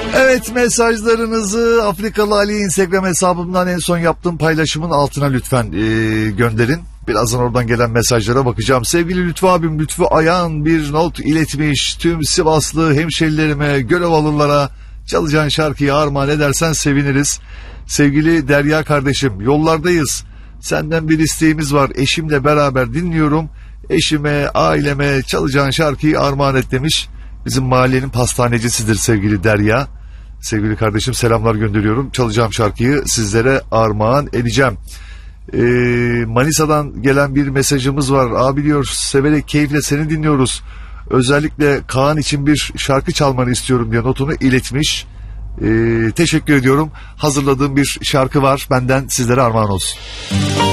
Evet, mesajlarınızı Afrikalı Ali Instagram hesabımdan en son yaptığım paylaşımın altına lütfen gönderin. Birazdan oradan gelen mesajlara bakacağım. Sevgili Lütfü abim, Lütfü Ayağan bir not iletmiş. Tüm Sivaslı hemşerilerime, Görevalılara çalacağın şarkıyı armağan edersen seviniriz. Sevgili Derya kardeşim, yollardayız. Senden bir isteğimiz var. Eşimle beraber dinliyorum. Eşime, aileme çalacağın şarkıyı armağan et demiş. Bizim mahallenin pastanecisidir sevgili Derya. Sevgili kardeşim, selamlar gönderiyorum. Çalacağım şarkıyı sizlere armağan edeceğim. Manisa'dan gelen bir mesajımız var. Abi diyor, severek keyifle seni dinliyoruz. Özellikle Kaan için bir şarkı çalmanı istiyorum diye notunu iletmiş. Teşekkür ediyorum. Hazırladığım bir şarkı var. Benden sizlere armağan olsun.